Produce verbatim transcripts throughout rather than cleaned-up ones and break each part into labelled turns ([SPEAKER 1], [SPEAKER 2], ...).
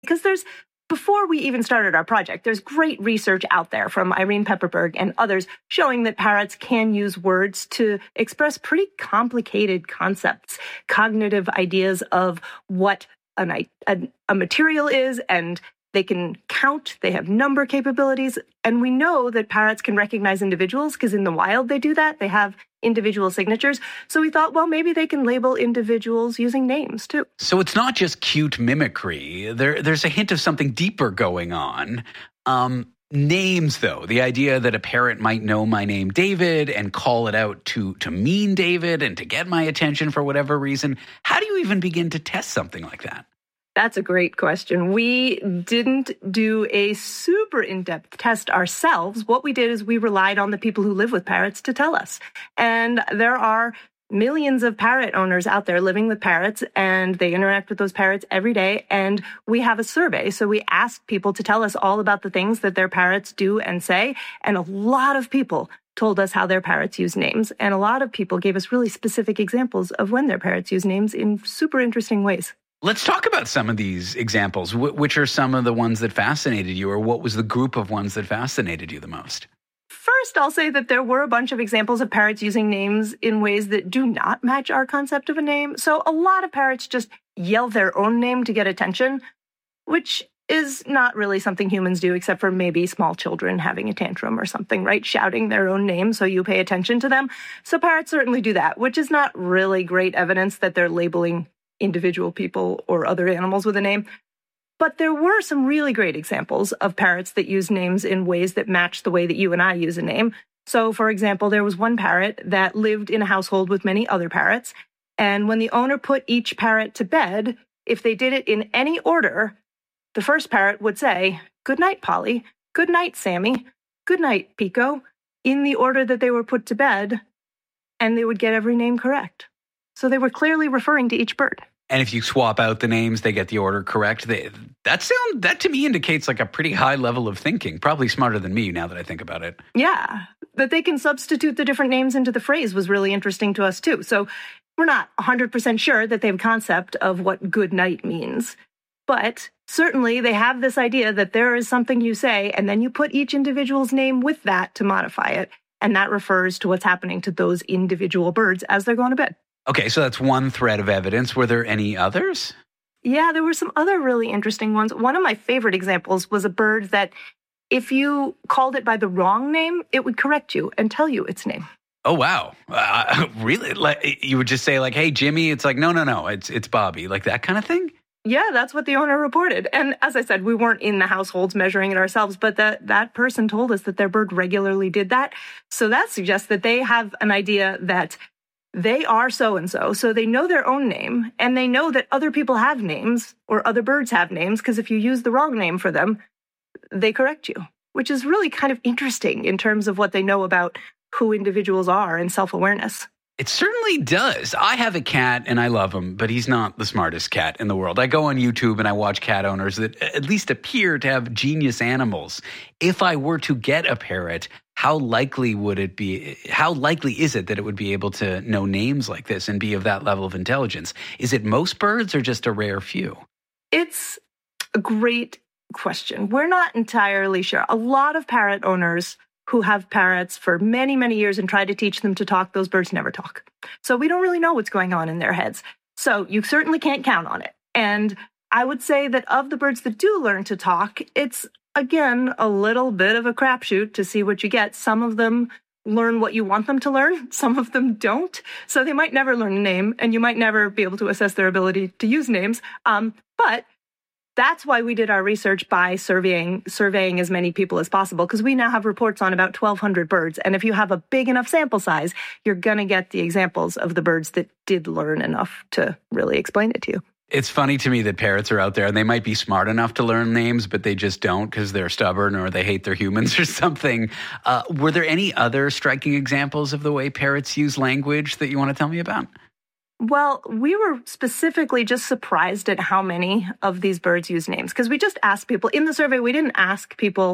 [SPEAKER 1] Because there's, before we even started our project, there's great research out there from Irene Pepperberg and others showing that parrots can use words to express pretty complicated concepts, cognitive ideas of what an, a, a material is, and they can count, they have number capabilities, and we know that parrots can recognize individuals because in the wild they do that. They have individual signatures. So we thought, well, maybe they can label individuals using names too.
[SPEAKER 2] So it's not just cute mimicry. There, there's a hint of something deeper going on. Um, names, though, the idea that a parrot might know my name, David, and call it out to, to mean David and to get my attention for whatever reason. How do you even begin to test something like that?
[SPEAKER 1] That's a great question. We didn't do a super in-depth test ourselves. What we did is we relied on the people who live with parrots to tell us. And there are millions of parrot owners out there living with parrots, and they interact with those parrots every day. And we have a survey. So we asked people to tell us all about the things that their parrots do and say. And a lot of people told us how their parrots use names. And a lot of people gave us really specific examples of when their parrots use names in super interesting ways.
[SPEAKER 2] Let's talk about some of these examples. Wh- which are some of the ones that fascinated you, or what was the group of ones that fascinated you the most?
[SPEAKER 1] First, I'll say that there were a bunch of examples of parrots using names in ways that do not match our concept of a name. So a lot of parrots just yell their own name to get attention, which is not really something humans do, except for maybe small children having a tantrum or something, right? Shouting their own name so you pay attention to them. So parrots certainly do that, which is not really great evidence that they're labeling individual people or other animals with a name. But there were some really great examples of parrots that use names in ways that match the way that you and I use a name. So, for example, there was one parrot that lived in a household with many other parrots. And when the owner put each parrot to bed, if they did it in any order, the first parrot would say, "Good night, Polly. Good night, Sammy. Good night, Pico," in the order that they were put to bed, and they would get every name correct. So they were clearly referring to each bird.
[SPEAKER 2] And if you swap out the names, they get the order correct. They, that sound that to me indicates like a pretty high level of thinking. Probably smarter than me now that I think about it.
[SPEAKER 1] Yeah, that they can substitute the different names into the phrase was really interesting to us too. So we're not one hundred percent sure that they have a concept of what good night means. But certainly they have this idea that there is something you say, and then you put each individual's name with that to modify it. And that refers to what's happening to those individual birds as they're going to bed.
[SPEAKER 2] Okay, so that's one thread of evidence. Were there any others?
[SPEAKER 1] Yeah, there were some other really interesting ones. One of my favorite examples was a bird that if you called it by the wrong name, it would correct you and tell you its name.
[SPEAKER 2] Oh, wow. Uh, really? Like, you would just say like, "Hey, Jimmy," it's like, no, no, no, it's it's Bobby, like that kind of thing?
[SPEAKER 1] Yeah, that's what the owner reported. And as I said, we weren't in the households measuring it ourselves, but that, that person told us that their bird regularly did that. So that suggests that they have an idea that they are so-and-so, so they know their own name, and they know that other people have names, or other birds have names, because if you use the wrong name for them, they correct you, which is really kind of interesting in terms of what they know about who individuals are and self-awareness.
[SPEAKER 2] It certainly does. I have a cat, and I love him, but he's not the smartest cat in the world. I go on YouTube and I watch cat owners that at least appear to have genius animals. If I were to get a parrot, how likely would it be, how likely is it that it would be able to know names like this and be of that level of intelligence? Is it most birds or just a rare few?
[SPEAKER 1] It's a great question. We're not entirely sure. A lot of parrot owners who have parrots for many, many years and try to teach them to talk, those birds never talk. So we don't really know what's going on in their heads. So you certainly can't count on it. And I would say that of the birds that do learn to talk, it's, again, a little bit of a crapshoot to see what you get. Some of them learn what you want them to learn. Some of them don't. So they might never learn a name, and you might never be able to assess their ability to use names. Um, but that's why we did our research by surveying surveying as many people as possible, because we now have reports on about twelve hundred birds. And if you have a big enough sample size, you're going to get the examples of the birds that did learn enough to really explain it to you.
[SPEAKER 2] It's funny to me that parrots are out there and they might be smart enough to learn names, but they just don't because they're stubborn or they hate their humans or something. Uh, were there any other striking examples of the way parrots use language that you want to tell me about?
[SPEAKER 1] Well, we were specifically just surprised at how many of these birds use names, because we just asked people in the survey. We didn't ask people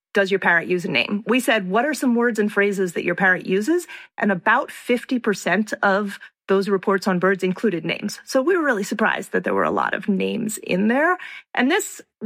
[SPEAKER 1] does your parrot use a name? We said, what are some words and phrases that your parrot uses? And about fifty percent of those reports on birds included names. So we were really surprised that there were a lot of names in there. And this